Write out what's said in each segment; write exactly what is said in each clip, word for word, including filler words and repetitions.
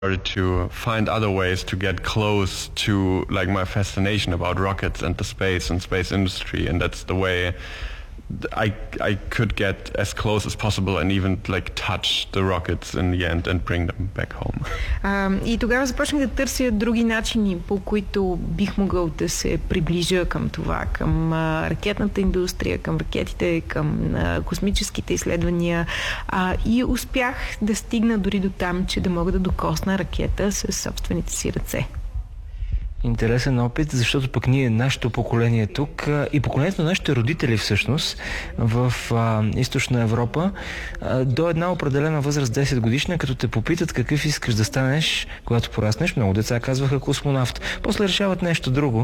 started to find other ways to get close to like my fascination about rockets and the space and space industry, and that's the way I I could get as close as possible and even like touch the rockets in the end and bring them back home. Uh, и тогава започнах да търся други начини, по които бих могъл да се приближа към това, към uh, ракетната индустрия, към ракетите, към uh, космическите изследвания, uh, и успях да стигна дори до там, че да мога да докосна ракета със собствените си ръце. Интересен опит, защото пък ние, нашето поколение тук и поколението на нашите родители всъщност в а, източна Европа, а, до една определена възраст, десет годишна, като те попитат какъв искаш да станеш, когато пораснеш, много деца казваха космонавт. После решават нещо друго.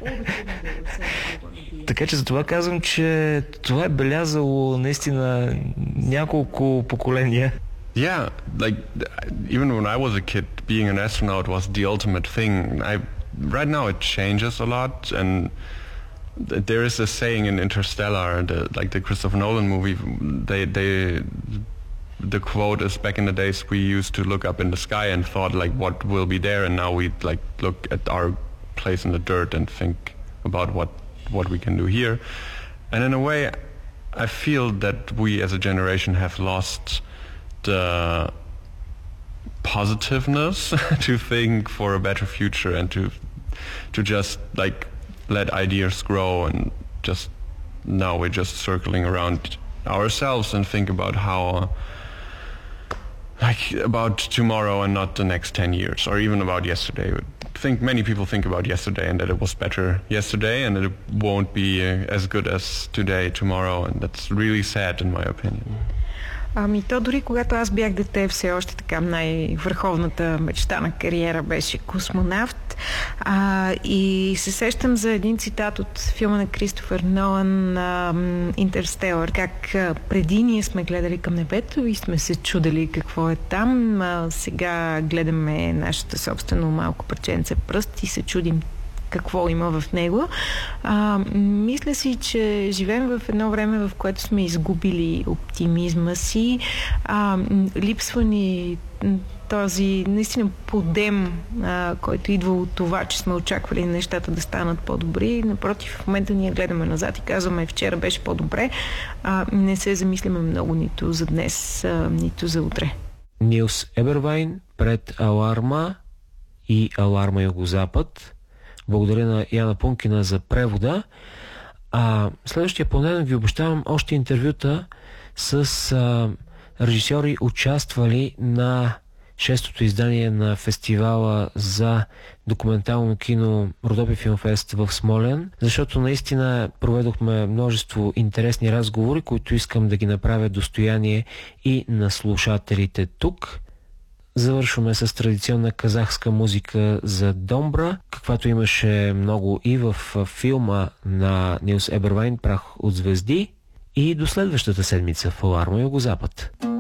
Така че за това казвам, че това е белязало наистина няколко поколения. Yeah, like even when I was a kid, being an astronaut was the ultimate thing. I Right now it changes a lot, and there is a saying in Interstellar, the, like the Christopher Nolan movie, they they the quote is, back in the days we used to look up in the sky and thought like what will be there, and now we like look at our place in the dirt and think about what what we can do here. And in a way I feel that we as a generation have lost the positiveness to think for a better future and to to just like let ideas grow, and just now we're just circling around ourselves and think about how like about tomorrow and not the next ten years or even about yesterday. I think many people think about yesterday and that it was better yesterday and that it won't be uh, as good as today, tomorrow, and that's really sad in my opinion. Ами то дори когато аз бях дете, все още така най-върховната мечта на кариера беше космонавт. А, и се сещам за един цитат от филма на Кристофър Нолан, Интерстелър, как а, преди ние сме гледали към небето и сме се чудели какво е там. А, сега гледаме нашата собствено малко парченце пръст и се чудим какво има в него. А, мисля си, че живеем в едно време, в което сме изгубили оптимизма си. А, липсва ни този наистина подем, а, който идва от това, че сме очаквали нещата да станат по-добри. Напротив, в момента ние гледаме назад и казваме, вчера беше по-добре. А, не се замисляме много нито за днес, а, нито за утре. Нилс Ебервайн пред Аларма и Аларма Югозапад. Благодаря на Яна Пункина за превода. А, следващия понеделник ви обещавам още интервюта с а, режисьори, участвали на шестото издание на фестивала за документално кино Родопи Филмфест в Смолян, защото наистина проведохме множество интересни разговори, които искам да ги направя достояние и на слушателите тук. Завършваме с традиционна казахска музика за домбра, каквато имаше много и в филма на Нилс Ебервайн "Прах от звезди", и до следващата седмица в Аларма Югозапад.